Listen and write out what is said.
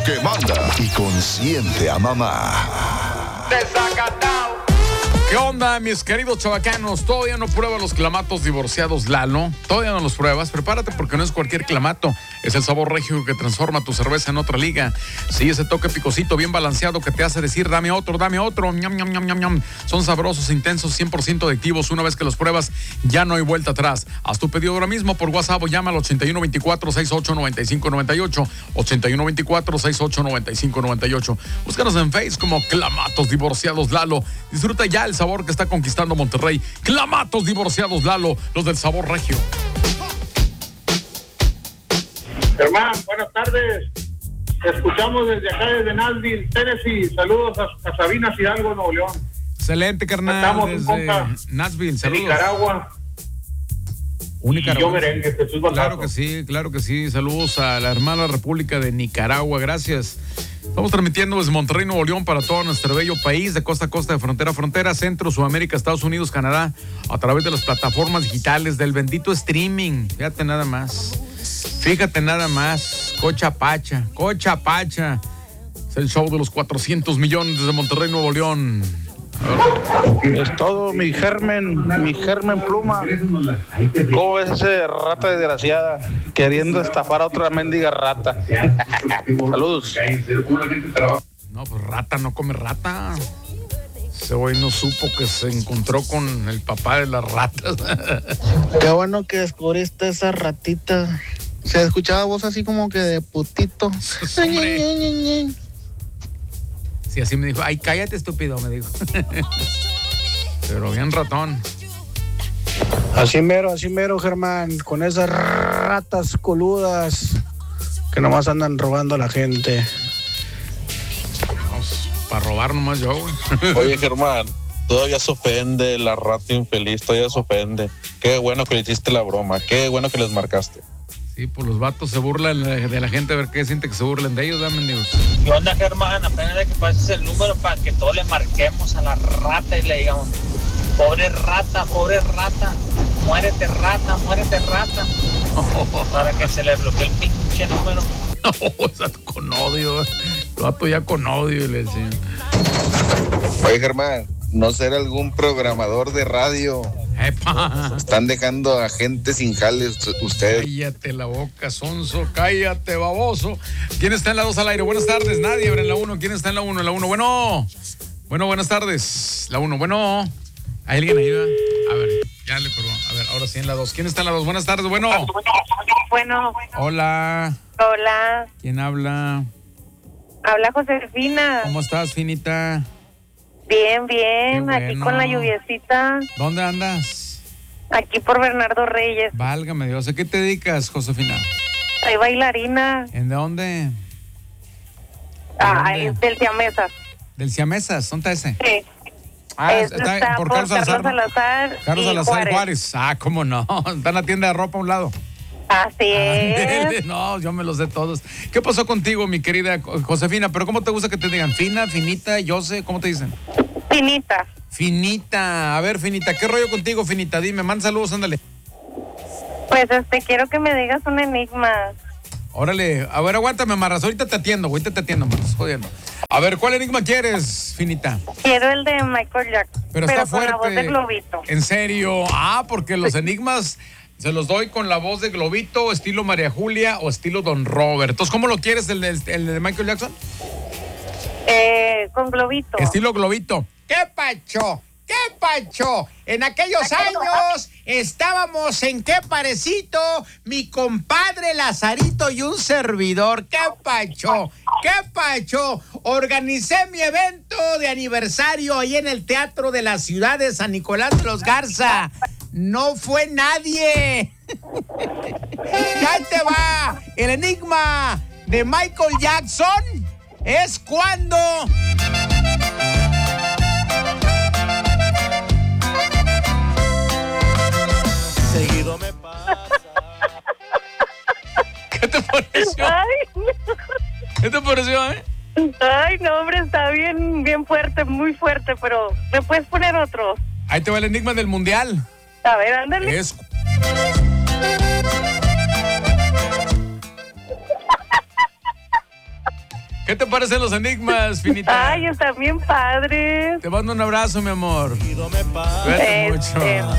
Que manda y consiente a mamá. Desacatado. ¿Qué onda, mis queridos chavacanos? ¿Todavía no pruebas los clamatos divorciados Lalo? ¿Todavía no los pruebas? Prepárate porque no es cualquier clamato. Es el sabor regio que transforma tu cerveza en otra liga. Sí, ese toque picosito bien balanceado que te hace decir dame otro, dame otro. Ñam, ñam, ñam, ñam, ñam. Son sabrosos, intensos, 100% adictivos. Una vez que los pruebas, ya no hay vuelta atrás. Haz tu pedido ahora mismo por WhatsApp o llama al 8124-689598. 8124-689598. Búscanos en Facebook como Clamatos Divorciados Lalo. Disfruta ya el sabor que está conquistando Monterrey. Clamatos Divorciados Lalo, los del sabor regio. Germán, buenas tardes. Te escuchamos desde acá, desde Nashville, Tennessee. Saludos a Sabinas Hidalgo, Nuevo León. Excelente, carnal. Estamos desde Nashville, saludos. Nicaragua. Nicaragua. Y yo merengue, Jesús Baldazo. Claro que sí. Saludos a la hermana República de Nicaragua, gracias. Estamos transmitiendo desde Monterrey, Nuevo León, para todo nuestro bello país, de costa a costa, de frontera a frontera, Centro, Sudamérica, Estados Unidos, Canadá, a través de las plataformas digitales del bendito streaming. Fíjate nada más. Cocha Pacha. Es el show de los 400 millones de Monterrey, Nuevo León. Es todo, mi Germen Pluma. ¿Cómo ves ese rata desgraciada queriendo estafar a otra mendiga rata? Saludos. No, pues rata no come rata. Ese güey no supo que se encontró con el papá de las ratas. Qué bueno que descubriste esa ratita. Se escuchaba voz así como que de putito. Sí, así me dijo. Ay, cállate, estúpido, me dijo. Pero bien ratón. Así mero, Germán, con esas ratas coludas que nomás andan robando a la gente. Vamos, para robar nomás yo, güey. Oye, Germán, todavía se ofende la rata infeliz, todavía se ofende. Qué bueno que le hiciste la broma, qué bueno que les marcaste. Sí, pues los vatos se burlan de la gente, a ver qué siente que se burlen de ellos, dame Dios. ¿Qué onda, Germán? Apenas de que pases el número para que todos le marquemos a la rata y le digamos, pobre rata, muérete rata. Para que se le bloquee el pinche número. No, con odio, el vato ya con odio, le decía. Oye, Germán, ¿no será algún programador de radio? ¡Epa! Están dejando a gente sin jales ustedes. Cállate la boca, sonso, cállate, baboso. ¿Quién está en la 2 al aire? Buenas tardes, nadie, abre en la 1. ¿Quién está en la 1? En la 1, bueno, buenas tardes. La 1, bueno. ¿Hay alguien ahí? A ver, ya le colgó. A ver, ahora sí en la 2. ¿Quién está en la 2? Buenas tardes, bueno. Bueno. Hola. ¿Quién habla? Habla Josefina. ¿Cómo estás, finita? Bien, bueno. Aquí con la lluviecita. ¿Dónde andas? Aquí por Bernardo Reyes. Válgame Dios, ¿a qué te dedicas, Josefina? Soy bailarina. ¿En dónde? Es del Siamesas. ¿Del Siamesas? ¿Dónde está ese? Sí. Está por Carlos Salazar. Carlos Salazar Juárez. ¿Cómo no? Está en la tienda de ropa a un lado. Así es. No, yo me los sé todos. ¿Qué pasó contigo, mi querida Josefina? ¿Pero cómo te gusta que te digan? ¿Fina, finita, Jose? ¿Cómo te dicen? Finita. A ver, Finita, ¿qué rollo contigo, Finita? Dime, manda saludos, ándale. Pues quiero que me digas un enigma. Órale, a ver, aguántame, Marras. Ahorita te atiendo, Marras, jodiendo. A ver, ¿cuál enigma quieres, Finita? Quiero el de Michael Jackson. Pero está fuerte. Con la voz de Globito. ¿En serio? Porque los enigmas se los doy con la voz de Globito, estilo María Julia o estilo Don Robert. Entonces, ¿cómo lo quieres, el de Michael Jackson? Con Globito. Estilo Globito. ¿Qué pacho? En aquellos años estábamos en qué parecito, mi compadre Lazarito y un servidor. ¿Qué pacho? Organicé mi evento de aniversario ahí en el Teatro de la Ciudad de San Nicolás de los Garza. No fue nadie. Ya te va. El enigma de Michael Jackson es cuando... Seguido me pasa. ¿Qué te pareció? ¿Qué te pareció, Ay, no, hombre, está bien fuerte, muy fuerte, pero ¿me puedes poner otro? Ahí te va el enigma del mundial. A ver, ándale. ¿Qué te parecen los enigmas, Finita? Ay, están bien padres. Te mando un abrazo, mi amor. Cuídate mucho.